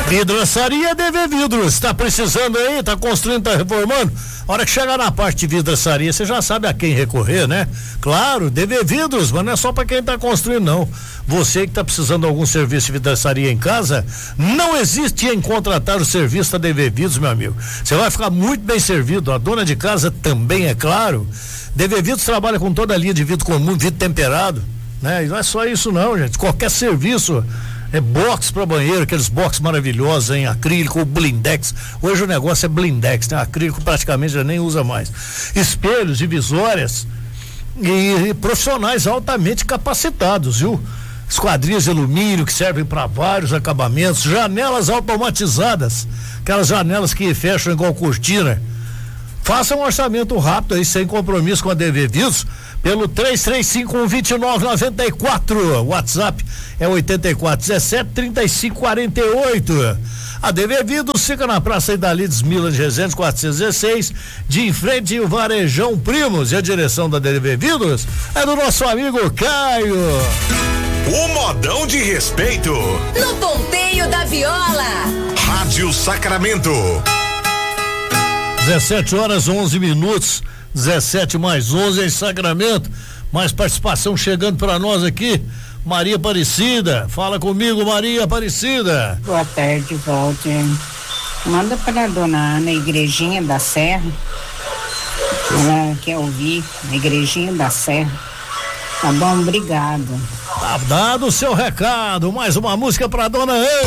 Vidraçaria DV Vidros, tá precisando aí, tá construindo, tá reformando? A hora que chegar na parte de vidraçaria, você já sabe a quem recorrer, né? Claro, DV Vidros, mas não é só pra quem tá construindo, não. Você que tá precisando de algum serviço de vidraçaria em casa, não existe em contratar o serviço da DV Vidros, meu amigo. Você vai ficar muito bem servido, a dona de casa também, é claro. DV Vidros trabalha com toda a linha de vidro comum, vidro temperado, né? E não é só isso não, gente, qualquer serviço. É box para banheiro, aqueles box maravilhosos em acrílico, blindex. Hoje o negócio é blindex, né? Acrílico praticamente já nem usa mais. Espelhos, divisórias e profissionais altamente capacitados, viu? Esquadrias de alumínio que servem para vários acabamentos, janelas automatizadas, aquelas janelas que fecham igual cortina. Faça um orçamento rápido aí, sem compromisso com a DV Vidros, pelo 33512994. WhatsApp é 8417-3548. A DV Vidros fica na Praça Idalides Milan de Resendes 416, de em frente ao Varejão Primos. E a direção da DV Vidros é do nosso amigo Caio. O modão de respeito no Ponteio da Viola. Rádio Sacramento. 17h11, 17 mais 11 em Sacramento. Mais participação chegando para nós aqui. Maria Aparecida, fala comigo, Maria Aparecida. Boa tarde, Walter. Manda para a dona Ana, Igrejinha da Serra. Ela quer ouvir a Igrejinha da Serra. Tá bom, obrigado. Tá dado o seu recado. Mais uma música para dona Ana.